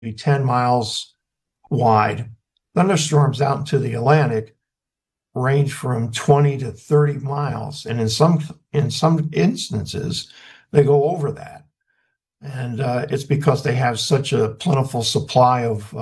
10 miles wide. Thunderstorms out into the Atlantic range from 20 to 30 miles, and in some instances, they go over that. And it's because they have such a plentiful supply of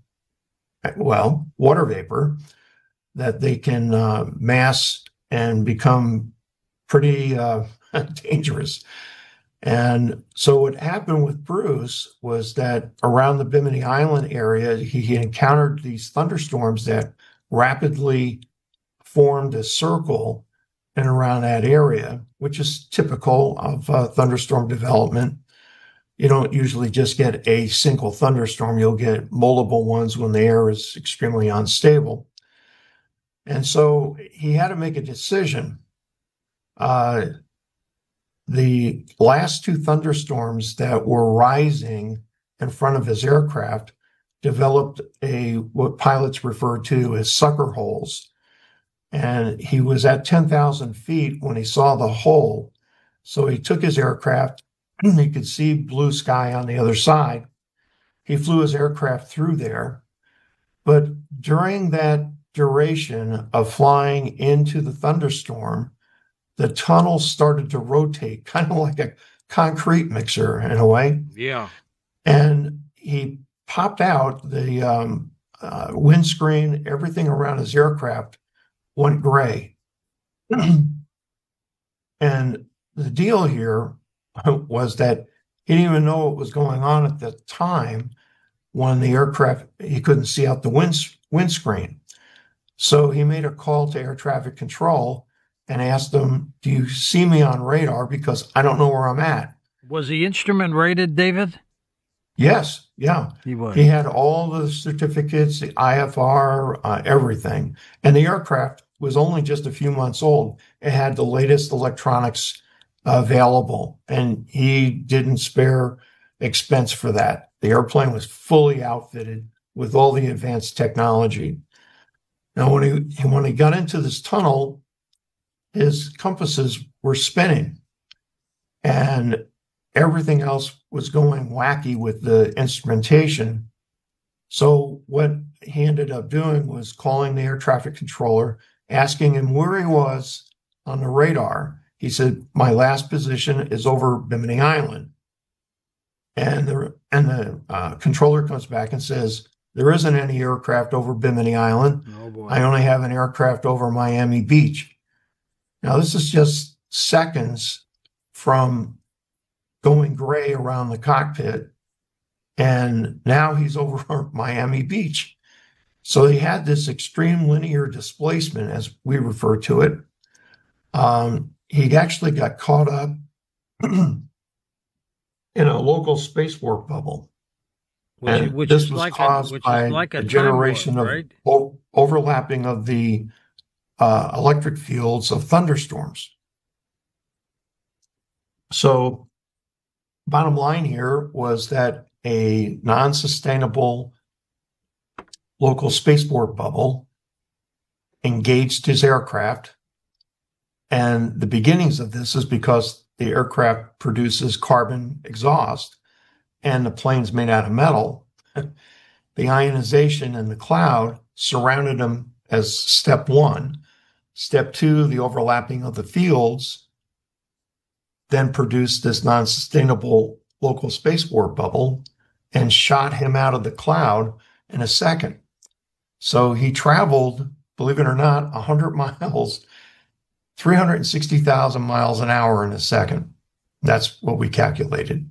water vapor that they can mass and become pretty dangerous. And so what happened with Bruce was that around the Bimini Island area, he encountered these thunderstorms that rapidly formed a circle and around that area, which is typical of thunderstorm development. You don't usually just get a single thunderstorm. You'll get multiple ones when the air is extremely unstable. And so he had to make a decision. The last two thunderstorms that were rising in front of his aircraft developed what pilots refer to as sucker holes. And he was at 10,000 feet when he saw the hole. So he took his aircraft. He could see blue sky on the other side. He flew his aircraft through there. But during that duration of flying into the thunderstorm, the tunnel started to rotate, kind of like a concrete mixer in a way. Yeah. And he popped out. The windscreen, everything around his aircraft went gray. And the deal here was that he didn't even know what was going on at the time when the aircraft, he couldn't see out the windscreen. So he made a call to air traffic control and asked them, "Do you see me on radar? Because I don't know where I'm at." Was he instrument rated, David? Yes, yeah. He was. He had all the certificates, the IFR, everything. And the aircraft was only just a few months old. It had the latest electronics available, and he didn't spare expense for that. The airplane was fully outfitted with all the advanced technology. Now, when he got into this tunnel, his compasses were spinning, and everything else was going wacky with the instrumentation. So what he ended up doing was calling the air traffic controller, asking him where he was on the radar. He said, "My last position is over Bimini Island." And the controller comes back and says, "There isn't any aircraft over Bimini Island. Oh, boy. I only have an aircraft over Miami Beach." Now, this is just seconds from going gray around the cockpit, and now he's over Miami Beach. So he had this extreme linear displacement, as we refer to it. He actually got caught up in a local spaceport bubble. Which this is was like caused by like a a time generation warp, of right? overlapping of the electric fields of thunderstorms. So bottom line here was that a non-sustainable local spaceport bubble engaged his aircraft. And the beginnings of this is because the aircraft produces carbon exhaust and the plane's made out of metal. The ionization in the cloud surrounded him as step one. Step two, the overlapping of the fields, then produced this non-sustainable local spaceport bubble and shot him out of the cloud in a second. So he traveled, believe it or not, 100 miles, 360,000 miles an hour in a second. That's what we calculated.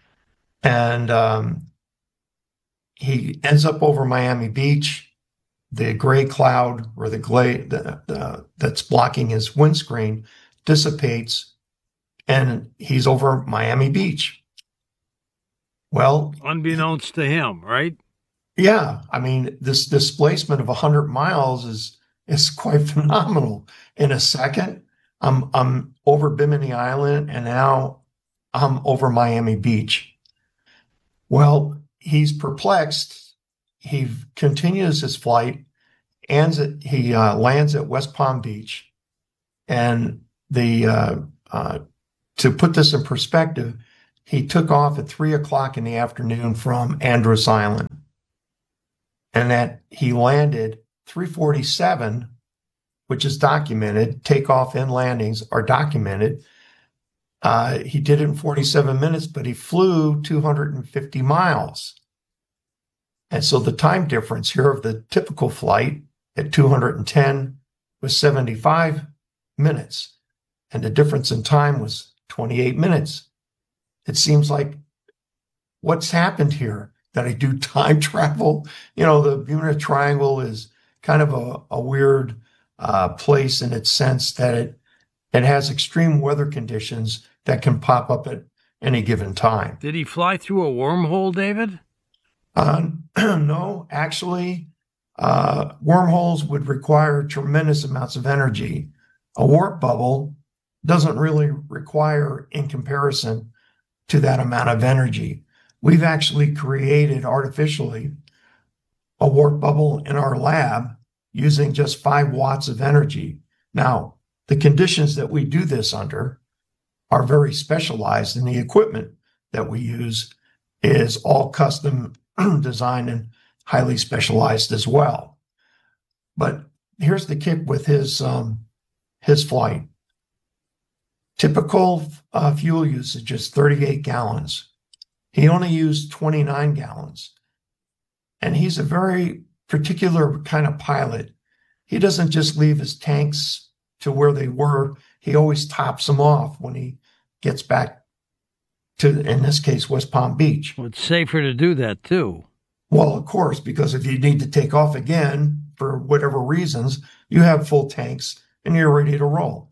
And he ends up over Miami Beach. The gray cloud or that's blocking his windscreen dissipates, and he's over Miami Beach. Well, Unbeknownst to him, right? Yeah, I mean, this displacement of 100 miles is quite phenomenal. In a second, I'm over Bimini Island, and now I'm over Miami Beach. Well, he's perplexed. He continues his flight, and he lands at West Palm Beach. And to put this in perspective, he took off at 3 o'clock in the afternoon from Andros Island, and that he landed 3:47, which is documented. Takeoff and landings are documented. He did it in 47 minutes, but he flew 250 miles. And so the time difference here of the typical flight at 210 was 75 minutes, and the difference in time was 28 minutes. It seems like, what's happened here? That I do time travel? The Bermuda Triangle is kind of a weird place in its sense that it has extreme weather conditions that can pop up at any given time. Did he fly through a wormhole, David? No, actually, wormholes would require tremendous amounts of energy. A warp bubble doesn't really require, in comparison to that amount of energy. We've actually created artificially a warp bubble in our lab using just 5 watts of energy. Now, the conditions that we do this under are very specialized, and the equipment that we use is all custom designed and highly specialized as well. But here's the kick with his flight. Typical fuel usage is 38 gallons. He only used 29 gallons. And he's a very particular kind of pilot. He doesn't just leave his tanks to where they were. He always tops them off when he gets back to, in this case, West Palm Beach. Well, it's safer to do that, too. Well, of course, because if you need to take off again for whatever reasons, you have full tanks and you're ready to roll.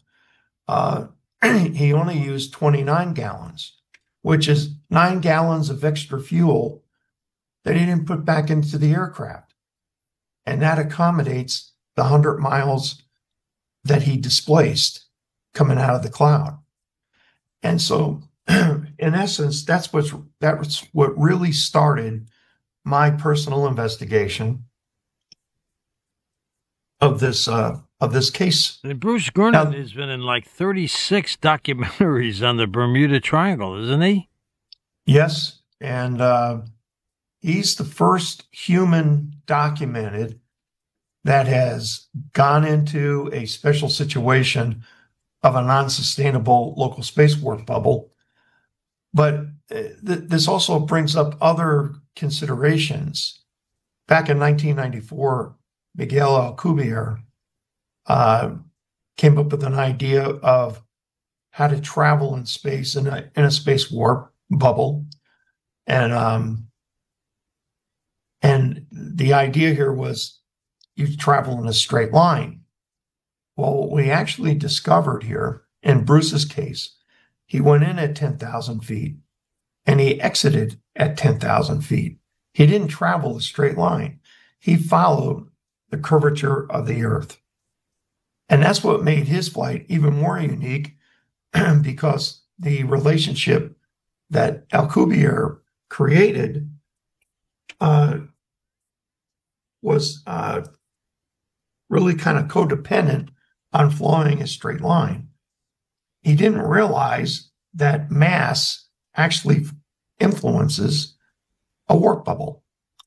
He only used 29 gallons, which is 9 gallons of extra fuel that he didn't put back into the aircraft. And that accommodates the 100 miles that he displaced coming out of the cloud. And so, in essence, that's what really started my personal investigation of this case. And Bruce Gernon has been in like 36 documentaries on the Bermuda Triangle, isn't he? Yes, and he's the first human documented that has gone into a special situation of a non-sustainable local space warp bubble. But this also brings up other considerations. Back in 1994, Miguel Alcubierre came up with an idea of how to travel in space in a space warp bubble, and the idea here was you travel in a straight line. Well, what we actually discovered here in Bruce's case, he went in at 10,000 feet and he exited at 10,000 feet. He didn't travel a straight line. He followed the curvature of the Earth. And that's what made his flight even more unique, because the relationship that Alcubierre created was really kind of codependent on flying a straight line. He didn't realize that mass actually influences a warp bubble.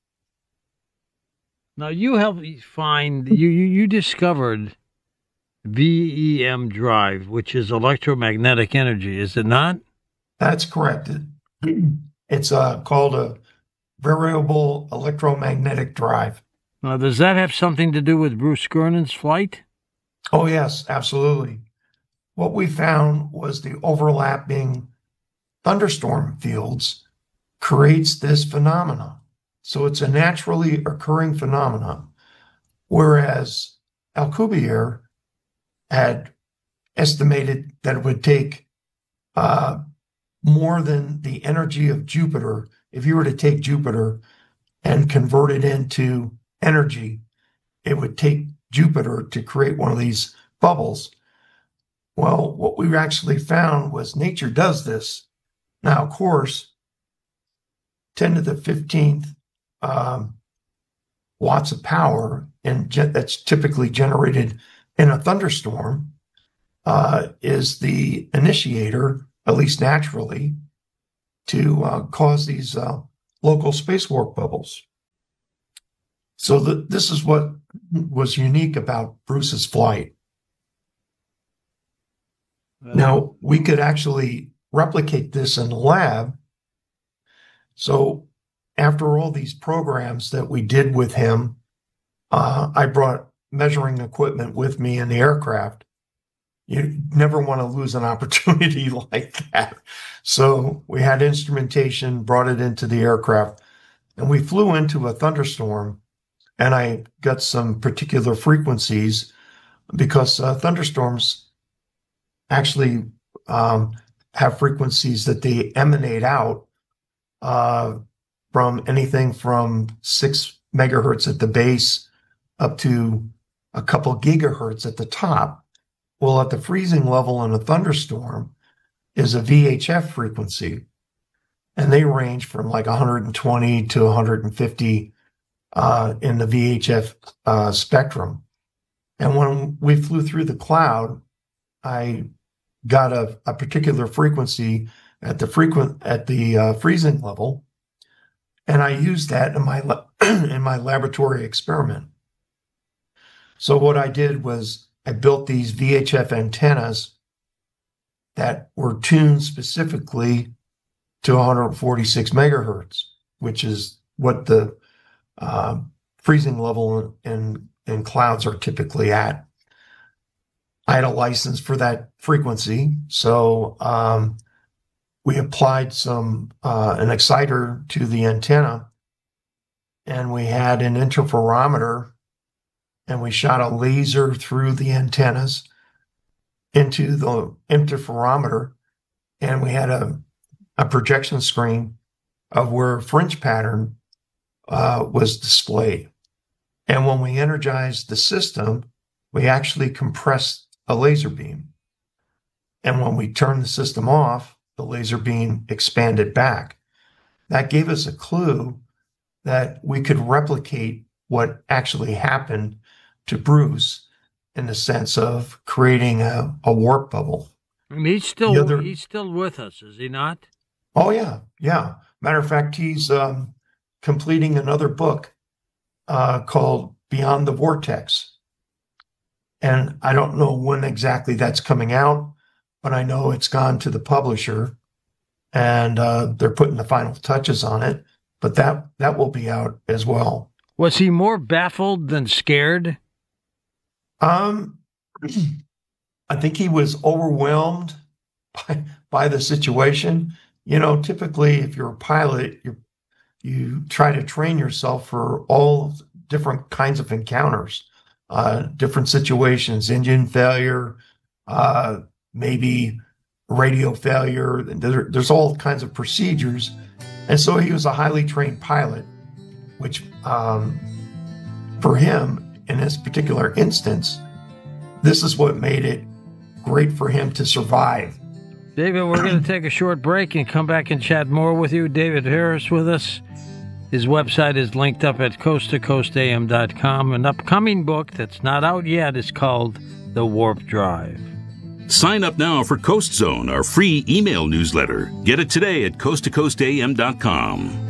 Now, you helped me find, you discovered VEM drive, which is electromagnetic energy, is it not? That's correct. It's called a variable electromagnetic drive. Now, does that have something to do with Bruce Gernon's flight? Oh, yes, absolutely. What we found was the overlapping thunderstorm fields creates this phenomena. So it's a naturally occurring phenomena, whereas Alcubierre had estimated that it would take more than the energy of Jupiter. If you were to take Jupiter and convert it into energy, it would take Jupiter to create one of these bubbles. Well, what we actually found was nature does this. Now, of course, 10 to the 15th watts of power, and that's typically generated in a is the initiator, at least naturally, to cause these local space warp bubbles. So this is what was unique about Bruce's flight. Now, we could actually replicate this in the lab. So after all these programs that we did with him, I brought measuring equipment with me in the aircraft. You never want to lose an opportunity like that. So we had instrumentation, brought it into the aircraft, and we flew into a thunderstorm. And I got some particular frequencies because thunderstorms actually have frequencies that they emanate out from anything from 6 megahertz at the base up to a couple gigahertz at the top. Well, at the freezing level in a thunderstorm is a VHF frequency, and they range from like 120 to 150 in the VHF spectrum. And when we flew through the cloud, I got a particular frequency at the freezing level, and I used that in my in my laboratory experiment. So what I did was I built these VHF antennas that were tuned specifically to 146 megahertz, which is what the freezing level in clouds are typically at. I had a license for that frequency, so we applied an exciter to the antenna, and we had an interferometer, and we shot a laser through the antennas into the interferometer, and we had a projection screen of where fringe pattern was displayed. And when we energized the system, we actually compressed a laser beam. And when we turned the system off, the laser beam expanded back. That gave us a clue that we could replicate what actually happened to Bruce in the sense of creating a warp bubble. And he's still with us, is he not? Oh, yeah. Yeah. Matter of fact, he's completing another book called Beyond the Vortex. And I don't know when exactly that's coming out, but I know it's gone to the publisher, and they're putting the final touches on it. But that will be out as well. Was he more baffled than scared? I think he was overwhelmed by the situation. You know, typically, if you're a pilot, you try to train yourself for all different kinds of encounters, different situations, engine failure, maybe radio failure. There's all kinds of procedures. And so he was a highly trained pilot, which for him, in this particular instance, this is what made it great for him to survive. David, we're going to take a short break and come back and chat more with you. David Harris with us. His website is linked up at coasttocoastam.com. An upcoming book that's not out yet is called The Warp Drive. Sign up now for Coast Zone, our free email newsletter. Get it today at coasttocoastam.com.